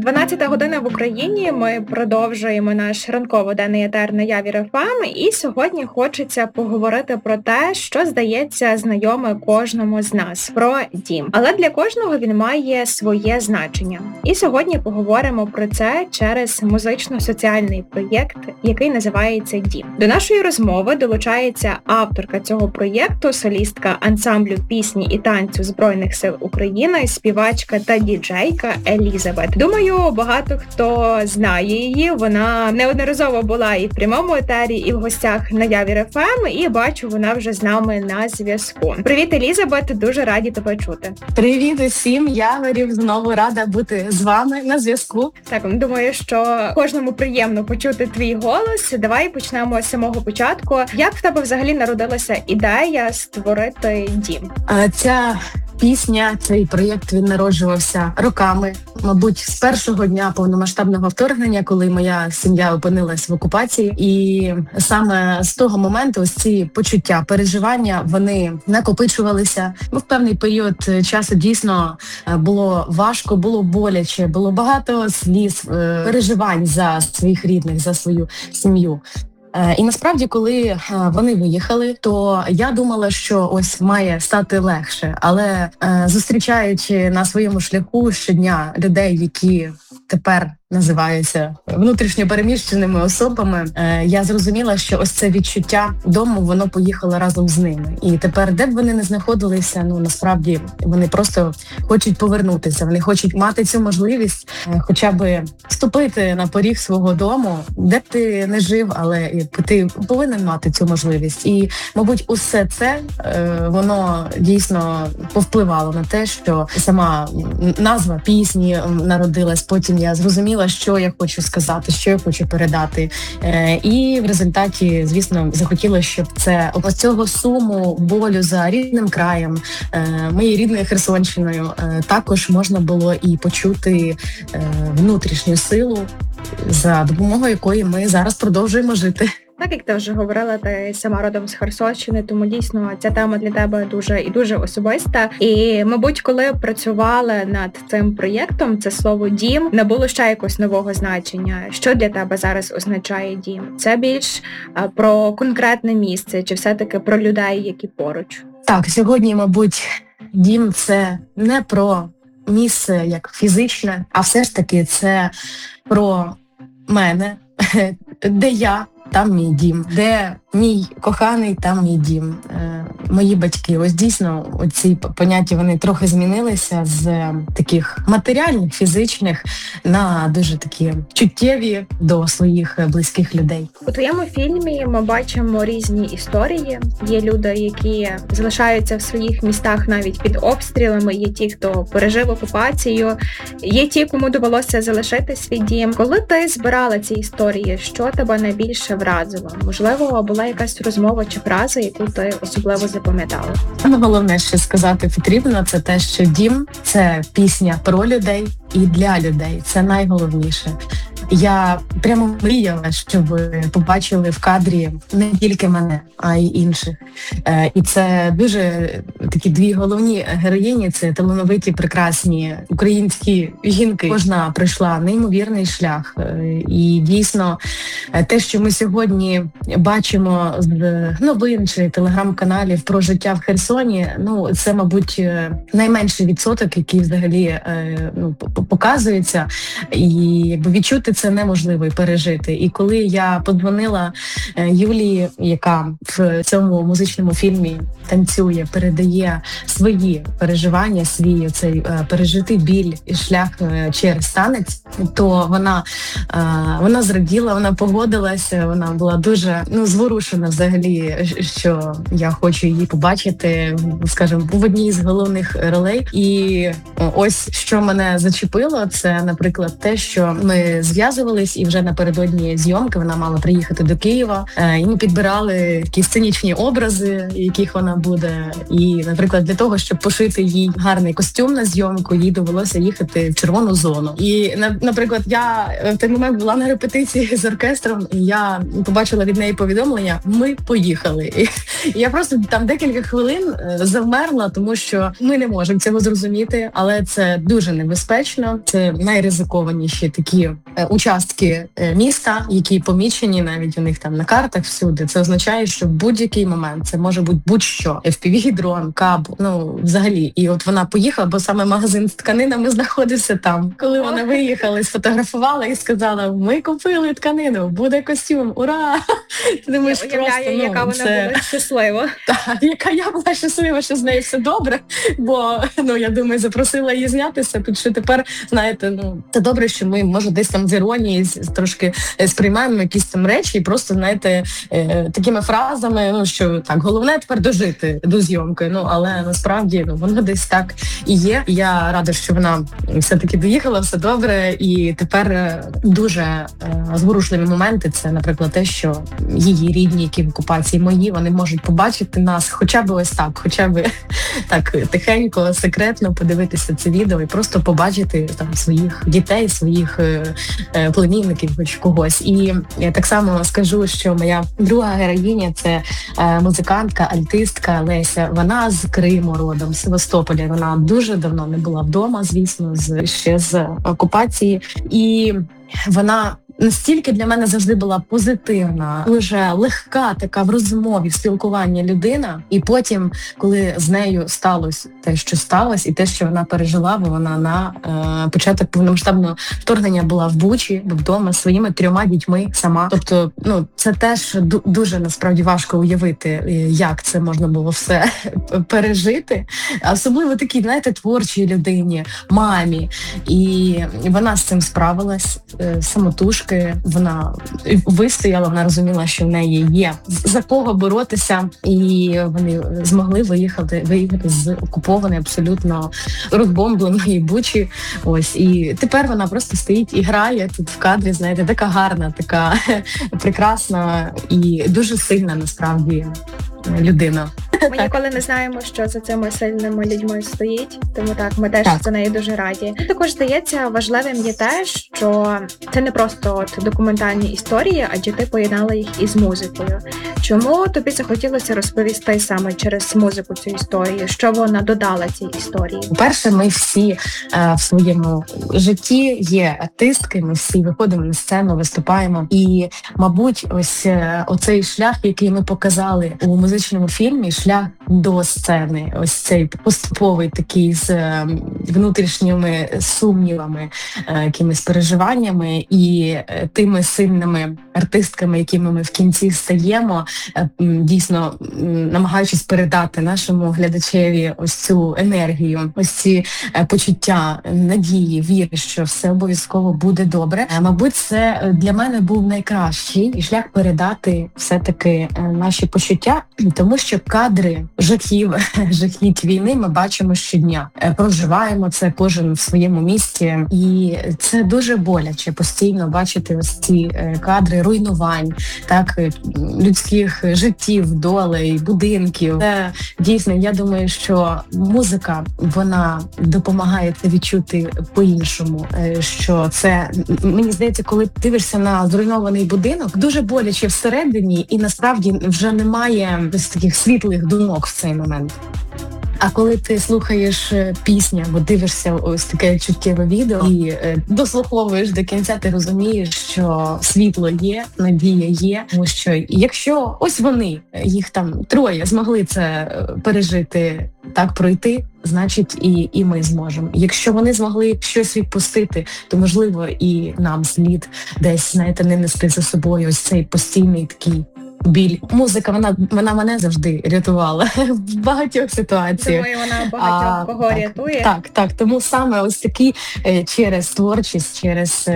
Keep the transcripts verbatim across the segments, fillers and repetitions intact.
дванадцята година в Україні, ми продовжуємо наш ранково-денний етер на Явір еф ем, і сьогодні хочеться поговорити про те, що здається знайоме кожному з нас, про дім. Але для кожного він має своє значення. І сьогодні поговоримо про це через музично-соціальний проєкт, який називається «Дім». До нашої розмови долучається авторка цього проєкту, солістка ансамблю пісні і танцю Збройних сил України, співачка та діджейка Елізабет. Думаю, багато хто знає її. Вона неодноразово була і в прямому етері, і в гостях на Явір еф ем, і бачу, вона вже з нами на зв'язку. Привіт, Елізабет, дуже раді тебе чути. Привіт усім, Яворів, знову рада бути з вами на зв'язку. Так, думаю, що кожному приємно почути твій голос. Давай почнемо з самого початку. Як в тебе взагалі народилася ідея створити дім? А ця пісня, цей проєкт, він народжувався роками. Мабуть, з першого дня повномасштабного вторгнення, коли моя сім'я опинилась в окупації. І саме з того моменту ось ці почуття, переживання, вони накопичувалися. Ну, в певний період часу дійсно було важко, було боляче, було багато сліз, переживань за своїх рідних, за свою сім'ю. І насправді, коли вони виїхали, то я думала, що ось має стати легше. Але зустрічаючи на своєму шляху щодня людей, які тепер називаються внутрішньо переміщеними особами, я зрозуміла, що ось це відчуття дому, воно поїхало разом з ними. І тепер, де б вони не знаходилися, ну насправді вони просто хочуть повернутися, вони хочуть мати цю можливість хоча б вступити на поріг свого дому, де б ти не жив, але ти повинен мати цю можливість. І, мабуть, усе це, воно дійсно повпливало на те, що сама назва пісні народилась, потім я зрозуміла, що я хочу сказати, що я хочу передати. І в результаті, звісно, захотіла, щоб це ось цього суму, болю за рідним краєм, моєю рідною Херсонщиною, також можна було і почути внутрішню силу, за допомогою якої ми зараз продовжуємо жити. Так, як ти вже говорила, ти сама родом з Херсонщини, тому дійсно ця тема для тебе дуже і дуже особиста. І, мабуть, коли працювали над цим проєктом, це слово «дім» не було ще якогось нового значення. Що для тебе зараз означає дім? Це більш про конкретне місце, чи все-таки про людей, які поруч? Так, сьогодні, мабуть, дім – це не про місце як фізичне, а все ж таки це про мене, де я, там мій дім, де мій коханий, там мій дім. Е, мої батьки, ось дійсно, оці поняття, вони трохи змінилися з таких матеріальних, фізичних на дуже такі чуттєві до своїх близьких людей. У твоєму фільмі ми бачимо різні історії. Є люди, які залишаються в своїх містах навіть під обстрілами, є ті, хто пережив окупацію, є ті, кому довелося залишити свій дім. Коли ти збирала ці історії, що тебе найбільше вразило? Можливо, була якась розмова чи фраза, яку ти особливо запам'ятала? Саме головне, що сказати потрібно, це те, що дім – це пісня про людей і для людей. Це найголовніше. Я прямо мріяла, щоб побачили в кадрі не тільки мене, а й інших. І це дуже такі дві головні героїні, це талановиті, прекрасні українські жінки. Кожна пройшла неймовірний шлях. І дійсно те, що ми сьогодні бачимо з новин чи телеграм-каналів про життя в Херсоні, ну це, мабуть, найменший відсоток, який взагалі ну, показується. І якби відчути це неможливо і пережити. І коли я подзвонила Юлії, яка в цьому музичному фільмі танцює, передає свої переживання, свій цей пережитий біль і шлях через танець, то вона, вона зраділа, вона погодилася, вона була дуже ну, зворушена взагалі, що я хочу її побачити, скажімо, в одній з головних ролей. І ось, що мене зачепило, це, наприклад, те, що ми зв'язали зв'язувались, і вже напередодні зйомки вона мала приїхати до Києва. І ми підбирали такі сценічні образи, яких вона буде. І, наприклад, для того, щоб пошити їй гарний костюм на зйомку, їй довелося їхати в червону зону. І, наприклад, я в той момент була на репетиції з оркестром, і я побачила від неї повідомлення: ми поїхали. І я просто там декілька хвилин завмерла, тому що ми не можемо цього зрозуміти, але це дуже небезпечно. Це найризикованіші такі участки міста, які помічені навіть у них там на картах всюди. Це означає, що в будь-який момент це може бути будь-що. еф пі ві, дрон, каб, ну взагалі. І от вона поїхала, бо саме магазин з тканинами знаходився там. Коли вона виїхала, сфотографувала і сказала: ми купили тканину, буде костюм, ура! Ти думаєш, я уявляю, просто, ну, яка вона це... була щаслива. Так, яка я була щаслива, що з нею все добре, бо, ну, я думаю, запросила її знятися, тому що тепер, знаєте, ну, це добре, що ми, може, десь там з іронії трошки сприймаємо якісь там речі і просто, знаєте, е, такими фразами, ну, що так, головне тепер дожити до зйомки, ну, але насправді, ну, воно десь так і є. Я рада, що вона все-таки доїхала, все добре, і тепер дуже е, зворушливі моменти, це, наприклад, те, що її рідні, які в окупації, мої, вони можуть побачити нас хоча б ось так, хоча б так тихенько, секретно подивитися це відео і просто побачити там своїх дітей, своїх е, е, племінників, хоч когось. І я так само скажу, що моя друга героїня – це е, музикантка, альтистка Леся. Вона з Криму родом, з Севастополя. Вона дуже давно не була вдома, звісно, з, ще з окупації. І вона настільки для мене завжди була позитивна, дуже легка така в розмові, в спілкуванні людина. І потім, коли з нею сталося те, що сталося, і те, що вона пережила, бо вона на е, початок повномасштабного вторгнення була в Бучі, вдома зі своїми трьома дітьми сама. Тобто, ну, це теж ду- дуже насправді важко уявити, як це можна було все пережити. Особливо такій, знаєте, творчій людині, мамі. І вона з цим справилась, е, самотужки. Вона вистояла, вона розуміла, що в неї є за кого боротися, і вони змогли виїхати, виїхати з окупованої, абсолютно розбомбленої Бучі. Ось, і тепер вона просто стоїть і грає тут в кадрі, знаєте, така гарна, така прекрасна і дуже сильна насправді людина. Ми ніколи не знаємо, що за цими сильними людьми стоїть, тому так, ми теж так. за неї дуже раді. Також здається важливим є те, що це не просто от документальні історії, адже ти поєднала їх із музикою. Чому тобі захотілося розповісти саме через музику цю історію? Що вона додала цій історії? По-перше, ми всі е, в своєму житті є артистки, ми всі виходимо на сцену, виступаємо. І, мабуть, ось е, оцей шлях, який ми показали у музичному фільмі, шлях до сцени, ось цей поступовий такий з е, внутрішніми сумнівами, е, якимись переживаннями і е, тими сильними артистками, якими ми в кінці стаємо, е, дійсно е, намагаючись передати нашому глядачеві ось цю енергію, ось ці е, почуття надії, віри, що все обов'язково буде добре. Е, мабуть, це для мене був найкращий шлях передати все-таки е, наші почуття, тому що кадри жахів, жахіть війни ми бачимо щодня. Проживаємо це кожен в своєму місті. І це дуже боляче постійно бачити ось ці кадри руйнувань, так, людських життів, долей, будинків. Це дійсно, я думаю, що музика, вона допомагає це відчути по-іншому. Що це, мені здається, коли дивишся на зруйнований будинок, дуже боляче всередині, і насправді вже немає ось таких світлих думок в цей момент. А коли ти слухаєш пісню або дивишся ось таке чуттєве відео і е, дослуховуєш до кінця, ти розумієш, що світло є, надія є. Тому що якщо ось вони, їх там троє, змогли це пережити, так пройти, значить і, і ми зможемо. Якщо вони змогли щось відпустити, то, можливо, і нам слід десь, знаєте, не нести за собою ось цей постійний такий біль. Музика, вона, вона мене завжди рятувала в багатьох ситуаціях. Думаю, вона багатьох а, кого так, рятує. Так, так. Тому саме ось такі через творчість, через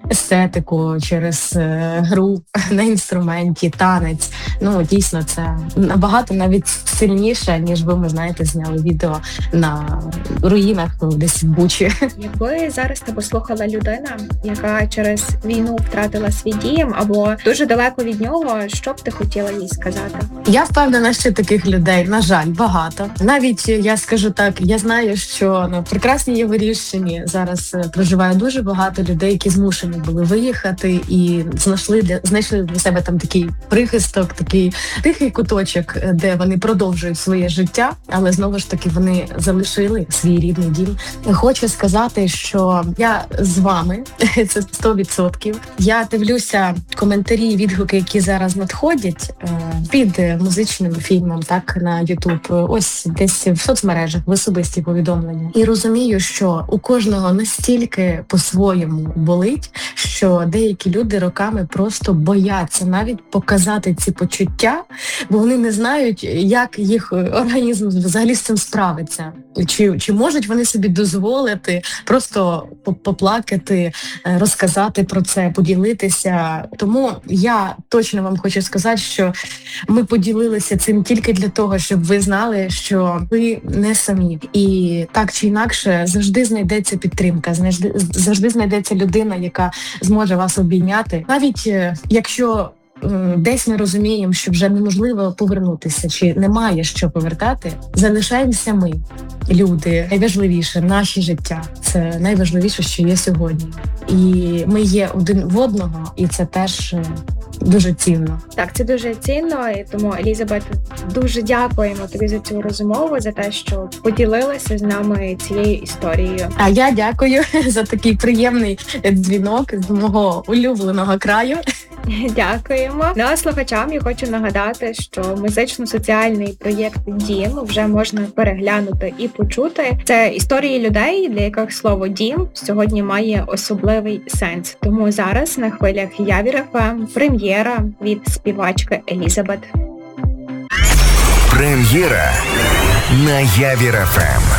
естетику, через е, гру на інструменті, танець. Ну, дійсно, це набагато навіть сильніше, ніж ви, ви знаєте, зняли відео на руїнах, ну, десь в Бучі. Якби зараз тебе слухала людина, яка через війну втратила свій дім або дуже далеко від нього, що б ти хотіла їй сказати? Я впевнена, що таких людей, на жаль, багато. Навіть, я скажу так, я знаю, що на прекрасній Яворівщині зараз е, проживає дуже багато людей, які змушені були виїхати і знайшли для знайшли для себе там такий прихисток, такий тихий куточок, е, де вони продовжують своє життя, але знову ж таки вони залишили свій рідний дім. Хочу сказати, що я з вами, це сто відсотків. Я дивлюся коментарі, відгуки, які зараз надходять е, під музичним фільмом, так, на Ютуб, ось десь в соцмережах, в особисті повідомлення. І розумію, що у кожного настільки по-своєму болить, що деякі люди роками просто бояться навіть показати ці почуття, бо вони не знають, як їх організм взагалі з цим справиться. Чи, чи можуть вони собі дозволити просто поплакати, розказати про це, поділитися. Тому я точно вам хочу сказати, що ми поділилися цим тільки для того, щоб ви знали, що ви не самі. І так чи інакше завжди знайдеться підтримка, завжди, завжди знайдеться людина, яка зможе вас обійняти. Навіть е, якщо е, десь ми розуміємо, що вже неможливо повернутися, чи немає що повертати, залишаємося ми, люди. Найважливіше — наші життя. Це найважливіше, що є сьогодні. І ми є один в одного, і це теж е, дуже цінно. Так, це дуже цінно, і тому, Елізабет, дуже дякуємо тобі за цю розмову, за те, що поділилася з нами цією історією. А я дякую за такий приємний дзвінок з мого улюбленого краю. Дякуємо. Ну а слухачам я хочу нагадати, що музично-соціальний проєкт «Дім» вже можна переглянути і почути. Це історії людей, для яких слово «дім» сьогодні має особливий сенс. Тому зараз на хвилях Явір еф ем прем'єра від співачки Елізабет. Прем'єра на Явір еф ем.